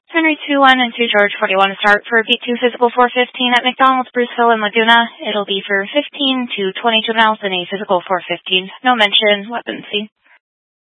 Henry 2-1 and 2 George 41 to start for Beat 2 Physical 415 at McDonald's, Bruceville, and Laguna. It'll be for 15 to 22 miles and a Physical 415. No mention, weapon C.